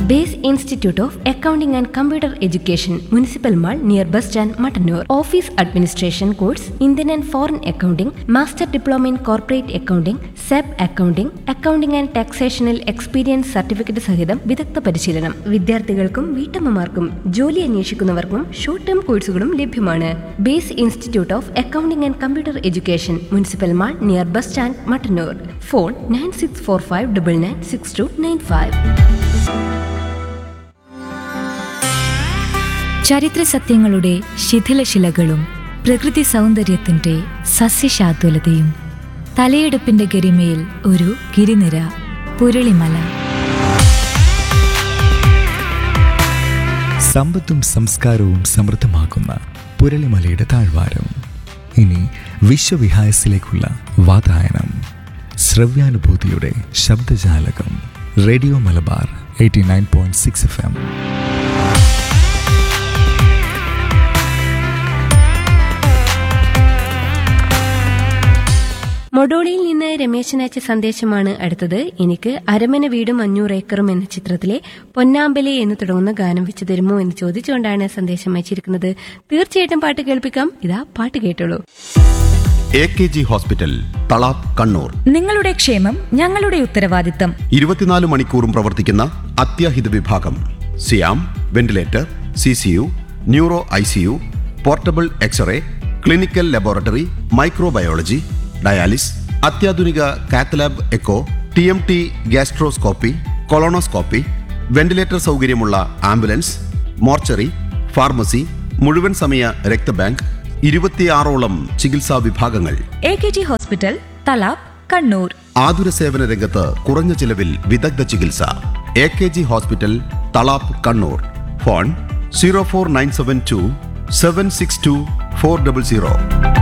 Base institute of accounting and computer education, municipal mall, near bus stand, Mattannur. Office administration course, Indian and foreign accounting, master diploma in corporate accounting, സെബ് accounting, accounting and ടാക്സേഷനിൽ experience certificate സഹിതം വിദഗ്ധ പരിശീലനം. വിദ്യാർത്ഥികൾക്കും വീട്ടമ്മമാർക്കും ജോലി അന്വേഷിക്കുന്നവർക്കും short term കോഴ്സുകളും ലഭ്യമാണ്. Base institute of accounting and computer education, municipal mall, near bus stand, Mattannur. Phone 9645996295. ചരിത്ര സത്യങ്ങളുടെ ശിഥിലശിലകളും പ്രകൃതി സൗന്ദര്യത്തിന്റെ സസ്യശാതുലതയും തലയെടുപ്പിന്റെ ഗരിമയിൽ ഒരു ഗിരിനിര, പുരളിമല. സമ്പത്തും സംസ്കാരവും സമൃദ്ധമാക്കുന്ന പുരളിമലയുടെ താഴ്വാരം. ഇനി വിശ്വവിഹായസിലേക്കുള്ള വാതായനം. ശ്രവ്യാനുഭൂതിയുടെ ശബ്ദജാലകം. Radio Malabar 89.6 FM. മൊഡോളിയിൽ നിന്ന് രമേശനയച്ച സന്ദേശമാണ് അടുത്തത്. എനിക്ക് അരമന വീടും 500 ഏക്കറും എന്ന ചിത്രത്തിലെ പൊന്നാമ്പലി എന്ന് തുടങ്ങുന്ന ഗാനം വെച്ച് തരുമോ എന്ന് ചോദിച്ചുകൊണ്ടാണ് സന്ദേശം അയച്ചിരിക്കുന്നത്. തീർച്ചയായിട്ടും പാട്ട് കേൾപ്പിക്കാം. ഇതാ പാട്ട് കേട്ടോളൂ. AKG hospital, Thalap, Kannur. നിങ്ങളുടെ ക്ഷേമം ഞങ്ങളുടെ ഉത്തരവാദിത്തം. 24 മണിക്കൂറും പ്രവർത്തിക്കുന്ന അത്യാഹിത വിഭാഗം. സിയാം, ventilator, CCU, neuro ICU, portable x-ray, clinical laboratory, microbiology, dialysis, അത്യാധുനിക cath lab echo, TMT gastroscopy, colonoscopy, ventilator സൗകര്യമുള്ള ആംബുലൻസ്, മോർച്ചറി, ഫാർമസി, മുഴുവൻ സമയ രക്തബാങ്ക്, 26ഓളം ചികിത്സാ വിഭാഗങ്ങൾ. AKG hospital, Thalap, Kannur. ആതുര സേവന രംഗത്ത് കുറഞ്ഞ ചിലവിൽ വിദഗ്ധ ചികിത്സ. AKG hospital, Thalap, Kannur. Phone 04972 762 400.